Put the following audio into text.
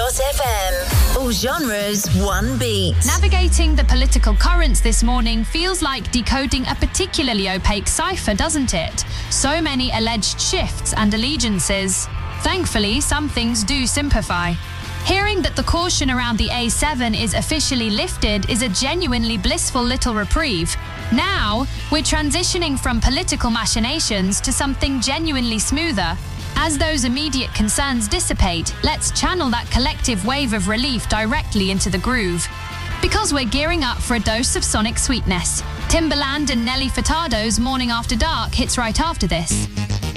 Sonic.fm. All genres, one beat. Navigating the political currents this morning feels like decoding a particularly opaque cipher, doesn't it? So many alleged shifts and allegiances. Thankfully, some things do simplify. Hearing that the caution around the A7 is officially lifted is a genuinely blissful little reprieve. Now, we're transitioning from political machinations to something genuinely smoother. As those immediate concerns dissipate, let's channel that collective wave of relief directly into the groove. Because we're gearing up for a dose of sonic sweetness. Timbaland and Nelly Furtado's Morning After Dark hits right after this.